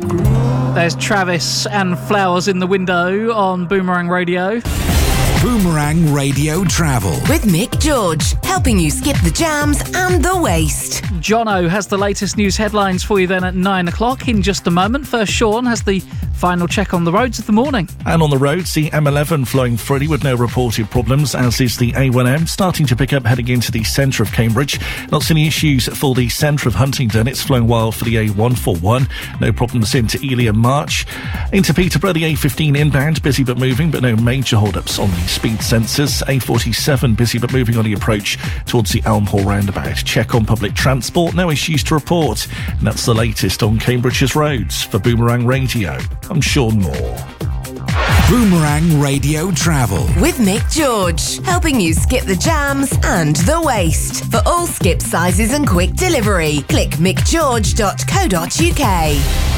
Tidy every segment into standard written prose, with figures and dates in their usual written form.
There's Travis and Flowers in the Window on Boomerang Radio. Boomerang Radio Travel with Mick George, helping you skip the jams and the waste. Jono has the latest news headlines for you then at 9 o'clock in just a moment. First, Sean has the final check on the roads of the morning. And on the roads, the M11 flowing freely with no reported problems, as is the A1M, starting to pick up heading into the centre of Cambridge. Not any issues for the centre of Huntingdon. It's flowing well for the A141. No problems into Ely and March. Into Peterborough, the A15 inbound, busy but moving, but no major hold-ups on the speed sensors. A47 busy but moving on the approach towards the Elm Hall roundabout. Check on public transport, no issues to report. And that's the latest on Cambridge's roads. For Boomerang Radio, I'm Sean Moore. Boomerang Radio Travel with Mick George, helping you skip the jams and the waste. For all skip sizes and quick delivery, click mickgeorge.co.uk.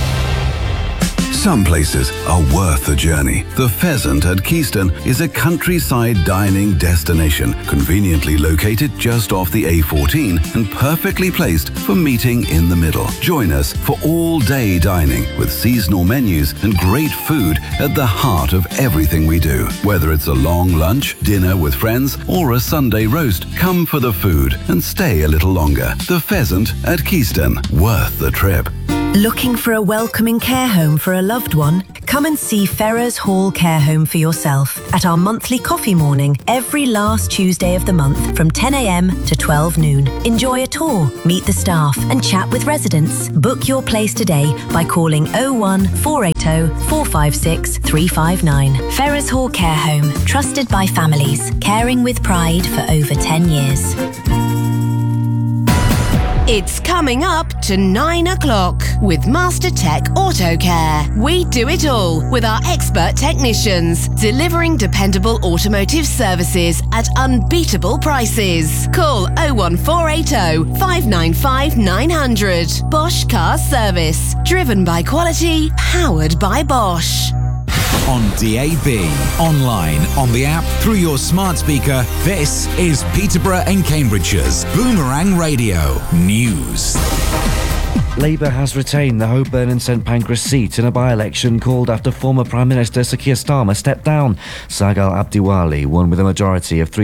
Some places are worth the journey. The Pheasant at Keyston is a countryside dining destination, conveniently located just off the A14 and perfectly placed for meeting in the middle. Join us for all-day dining with seasonal menus and great food at the heart of everything we do. Whether it's a long lunch, dinner with friends, or a Sunday roast, come for the food and stay a little longer. The Pheasant at Keyston, worth the trip. Looking for a welcoming care home for a loved one? Come and see Ferrers Hall Care Home for yourself at our monthly coffee morning every last Tuesday of the month from 10 a.m. to 12 noon. Enjoy a tour, meet the staff and chat with residents. Book your place today by calling 01 480 456 359. Ferrers Hall Care Home, trusted by families, caring with pride for over 10 years. It's coming up to 9 o'clock with Master Tech Auto Care. We do it all with our expert technicians, delivering dependable automotive services at unbeatable prices. Call 01480 595 900. Bosch Car Service. Driven by quality, powered by Bosch. On DAB, online, on the app, through your smart speaker, this is Peterborough and Cambridgeshire's Boomerang Radio News. Labour has retained the Holborn and St Pancras seat in a by-election called after former Prime Minister Sir Keir Starmer stepped down. Sagal Abdiwali won with a majority of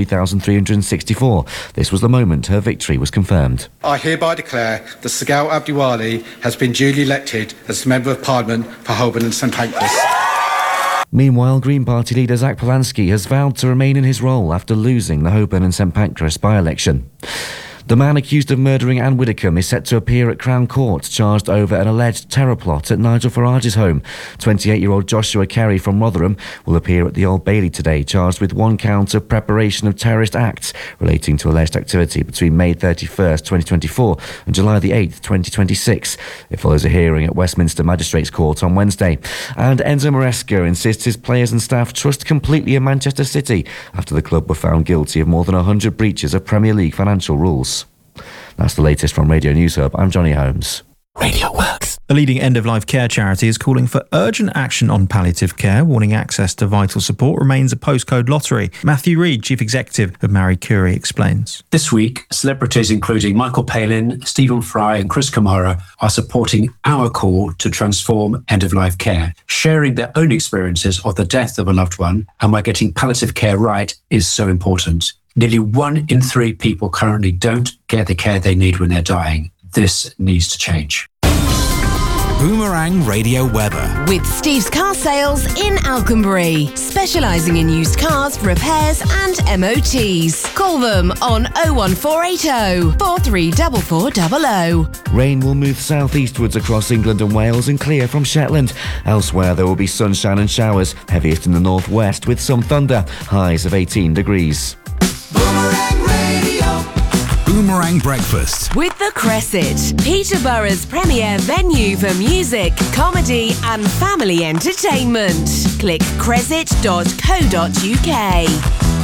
3,364. This was the moment her victory was confirmed. I hereby declare that Sagal Abdiwali has been duly elected as Member of Parliament for Holborn and St Pancras. Meanwhile, Green Party leader Zach Polanski has vowed to remain in his role after losing the Holborn and St Pancras by-election. The man accused of murdering Anne Widdecombe is set to appear at Crown Court, charged over an alleged terror plot at Nigel Farage's home. 28-year-old Joshua Kerry from Rotherham will appear at the Old Bailey today, charged with one count of preparation of terrorist acts relating to alleged activity between May 31st, 2024 and July the 8th, 2026. It follows a hearing at Westminster Magistrates Court on Wednesday. And Enzo Maresca insists his players and staff trust completely in Manchester City after the club were found guilty of more than 100 breaches of Premier League financial rules. That's the latest from Radio News Hub. I'm Johnny Holmes. Radio Works. The leading end-of-life care charity is calling for urgent action on palliative care, warning access to vital support remains a postcode lottery. Matthew Reid, Chief Executive of Marie Curie, explains. This week, celebrities including Michael Palin, Stephen Fry and Chris Kamara are supporting our call to transform end-of-life care, sharing their own experiences of the death of a loved one and why getting palliative care right is so important. Nearly 1 in 3 people currently don't get the care they need when they're dying. This needs to change. Boomerang Radio weather. With Steve's Car Sales in Alconbury, specialising in used cars, repairs and MOTs. Call them on 01480 434400. Rain will move southeastwards across England and Wales and clear from Shetland. Elsewhere there will be sunshine and showers, heaviest in the northwest with some thunder, highs of 18 degrees. Boomerang Radio. Boomerang Breakfast. With The Cresset, Peterborough's premier venue for music, comedy and family entertainment. Click cresset.co.uk.